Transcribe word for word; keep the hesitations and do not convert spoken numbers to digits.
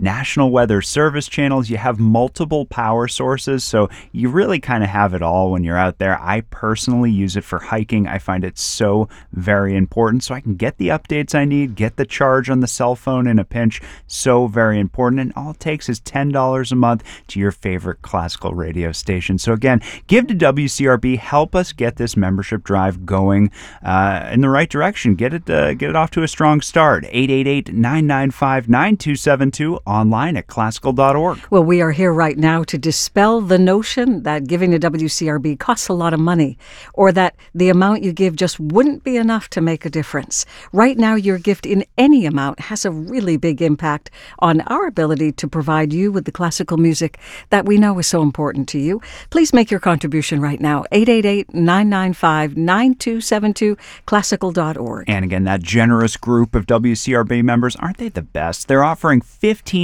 National Weather Service channels. You have multiple power sources, so you really kind of have it all when you're out there. I personally use it for hiking. I find it so very important, so I can get the updates I need, get the charge on the cell phone in a pinch. So very important, and all it takes is ten dollars a month to your favorite classical radio station. So again, give to W C R B. Help us get this membership drive going uh, in the right direction. Get it, uh, get it off to a strong start. eight eight eight, nine nine five, nine two seven two, online at classical dot org. Well, we are here right now to dispel the notion that giving to W C R B costs a lot of money, or that the amount you give just wouldn't be enough to make a difference. Right now, your gift in any amount has a really big impact on our ability to provide you with the classical music that we know is so important to you. Please make your contribution right now. eight eight eight, nine nine five, nine two seven two, classical dot org. And again, that generous group of W C R B members, aren't they the best? They're offering fifteen